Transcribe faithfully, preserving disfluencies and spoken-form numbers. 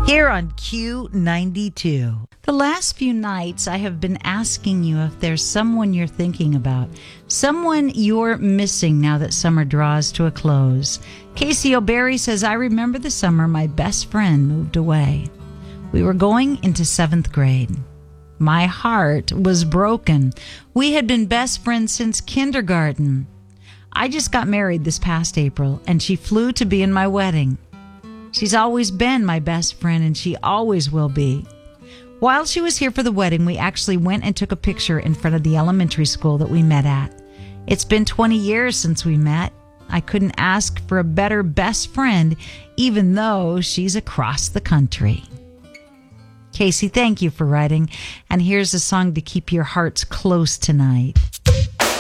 Here on Q ninety-two. The last few nights, I have been asking you if there's someone you're thinking about, someone you're missing now that summer draws to a close. Casey O'Berry says, I remember the summer my best friend moved away. We were going into seventh grade. My heart was broken. We had been best friends since kindergarten. I just got married this past April, and she flew to be in my wedding. She's always been my best friend, and she always will be. While she was here for the wedding, we actually went and took a picture in front of the elementary school that we met at. It's been twenty years since we met. I couldn't ask for a better best friend, even though she's across the country. Casey, thank you for writing. And here's a song to keep your hearts close tonight.